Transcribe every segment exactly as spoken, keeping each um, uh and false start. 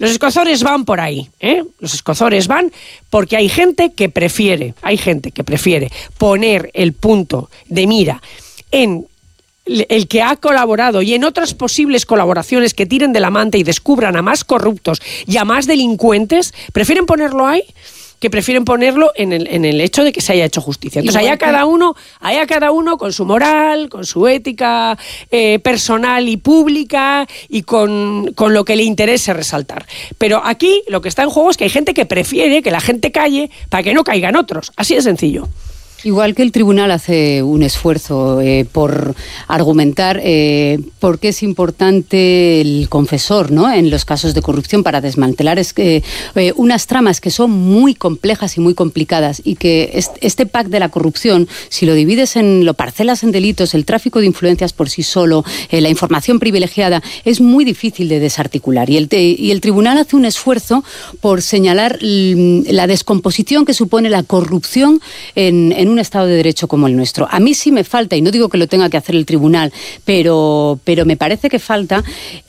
Los escozores van por ahí, ¿eh? Los escozores van porque hay gente que prefiere, hay gente que prefiere poner el punto de mira en el que ha colaborado y en otras posibles colaboraciones que tiren de la manta y descubran a más corruptos y a más delincuentes, prefieren ponerlo ahí que prefieren ponerlo en el, en el hecho de que se haya hecho justicia. Entonces, allá cada uno, allá cada uno con su moral, con su ética eh, personal y pública y con, con lo que le interese resaltar. Pero aquí lo que está en juego es que hay gente que prefiere que la gente calle para que no caigan otros. Así de sencillo. Igual que el tribunal hace un esfuerzo eh, por argumentar eh, por qué es importante el confesor, ¿no?, en los casos de corrupción para desmantelar es que, eh, unas tramas que son muy complejas y muy complicadas y que este, este pack de la corrupción, si lo divides en, lo parcelas en delitos, el tráfico de influencias por sí solo, eh, la información privilegiada, es muy difícil de desarticular. Y el, te, y el tribunal hace un esfuerzo por señalar l, la descomposición que supone la corrupción en, en un Estado de Derecho como el nuestro. A mí sí me falta, y no digo que lo tenga que hacer el tribunal, pero, pero me parece que falta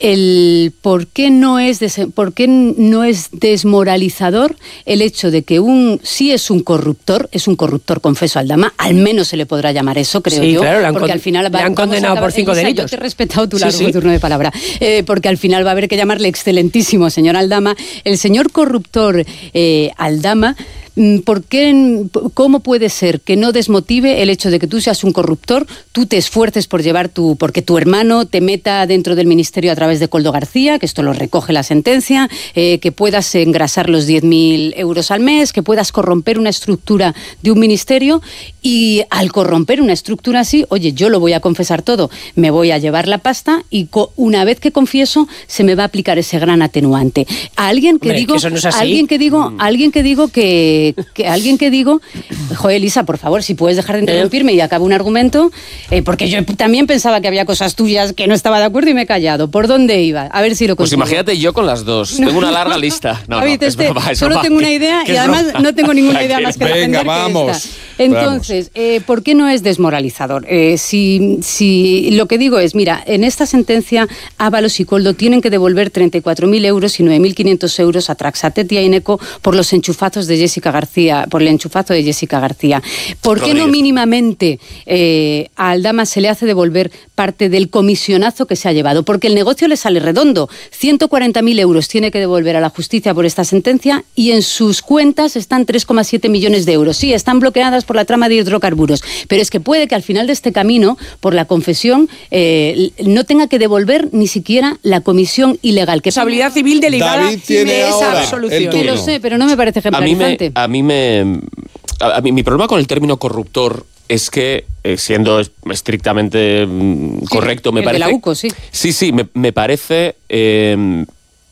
el por qué no es des, por qué no es desmoralizador el hecho de que un sí es un corruptor, es un corruptor, confeso, Aldama, al menos se le podrá llamar eso, creo sí, yo, claro, le han porque con, al final va, le han condenado acabar, por cinco Elisa, delitos. Yo te he respetado tu largo sí, sí. turno de palabra, eh, porque al final va a haber que llamarle excelentísimo señor Aldama. El señor corruptor eh, Aldama, ¿por qué, cómo puede ser que no desmotive el hecho de que tú seas un corruptor, tú te esfuerces por llevar tu, porque tu hermano te meta dentro del ministerio a través de Koldo García, que esto lo recoge la sentencia, eh, que puedas engrasar los diez mil euros al mes, que puedas corromper una estructura de un ministerio, y al corromper una estructura así, oye, yo lo voy a confesar todo, me voy a llevar la pasta y co- una vez que confieso se me va a aplicar ese gran atenuante. A alguien que Hombre, digo, que eso no es así. a alguien que digo, mm. a alguien que digo que que alguien que digo, joder, Elisa, por favor, si puedes dejar de interrumpirme y acabo un argumento, eh, porque yo también pensaba que había cosas tuyas que no estaba de acuerdo y me he callado. ¿Por dónde iba? A ver si lo consigo. Pues imagínate yo con las dos. No. Tengo una larga lista. No, Oye, no, es este, broma, es solo broma. tengo una idea y además no tengo ninguna idea más que Venga, defender vamos, que esta. Entonces, eh, ¿por qué no es desmoralizador? Eh, si, si lo que digo es, mira, en esta sentencia Ábalos y Koldo tienen que devolver treinta y cuatro mil euros y nueve mil quinientos euros a Traxatet y a Ineco por los enchufazos de Jessica García, por el enchufazo de Jessica García. ¿Por qué no mínimamente eh, a Aldama se le hace devolver parte del comisionazo que se ha llevado? Porque el negocio le sale redondo. ciento cuarenta mil euros tiene que devolver a la justicia por esta sentencia y en sus cuentas están tres coma siete millones de euros. Sí, están bloqueadas por la trama de hidrocarburos, pero es que puede que al final de este camino, por la confesión, eh, no tenga que devolver ni siquiera la comisión ilegal. Que responsabilidad civil derivada David tiene de esa ahora absolución. el Que lo sé, pero no me parece ejemplarizante. A mí me... A mí me a, a mí, mi problema con el término corruptor es que, eh, siendo estrictamente mm, sí, correcto, me el parece... de la U C O, sí. Sí, sí, me, me parece... Eh,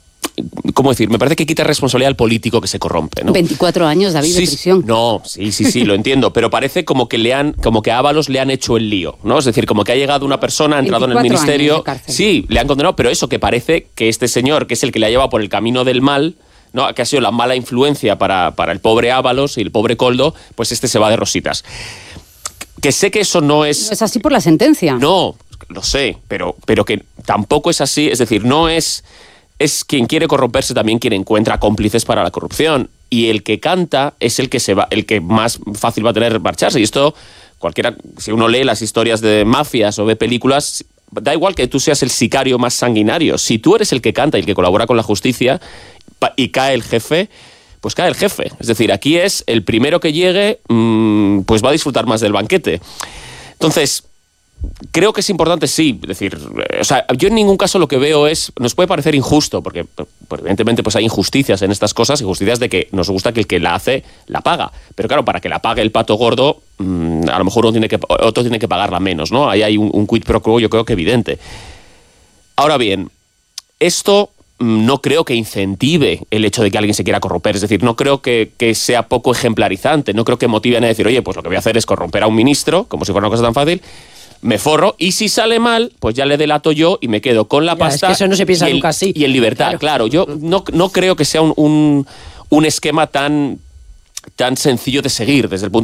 ¿Cómo decir? Me parece que quita responsabilidad al político que se corrompe, ¿no? veinticuatro años, David, sí, de prisión. No, sí, sí, sí, lo entiendo, pero parece como que le han, como que a Ábalos le han hecho el lío, ¿no? Es decir, como que ha llegado una persona, ha entrado en el ministerio, sí, le han condenado, pero eso, que parece que este señor, que es el que le ha llevado por el camino del mal, ¿no?, que ha sido la mala influencia para, para el pobre Ábalos y el pobre Koldo, pues este se va de rositas. Que sé que eso no es... No es así por la sentencia. No, lo sé, pero, pero que tampoco es así, es decir, no es... Es quien quiere corromperse también quien encuentra cómplices para la corrupción. Y el que canta es el que se va, el que más fácil va a tener marcharse. Y esto, cualquiera, si uno lee las historias de mafias o ve películas, da igual que tú seas el sicario más sanguinario. Si tú eres el que canta y el que colabora con la justicia y cae el jefe, pues cae el jefe. Es decir, aquí es el primero que llegue, mmm, pues va a disfrutar más del banquete. Entonces... Creo que es importante, sí, decir, o sea, yo en ningún caso lo que veo es, nos puede parecer injusto, porque pues, evidentemente pues hay injusticias en estas cosas, injusticias de que nos gusta que el que la hace, la paga. Pero claro, para que la pague el pato gordo, mmm, a lo mejor uno tiene que, otro tiene que pagarla menos, ¿no? Ahí hay un, un quid pro quo, yo creo que evidente. Ahora bien, esto no creo que incentive el hecho de que alguien se quiera corromper, es decir, no creo que, que sea poco ejemplarizante, no creo que motive a nadie a decir, oye, pues lo que voy a hacer es corromper a un ministro, como si fuera una cosa tan fácil, me forro, y si sale mal, pues ya le delato yo y me quedo con la ya, pasta. Es que eso no se piensa y nunca el, así. Y en libertad, claro. claro yo no, no creo que sea un, un, un esquema tan, tan sencillo de seguir desde el punto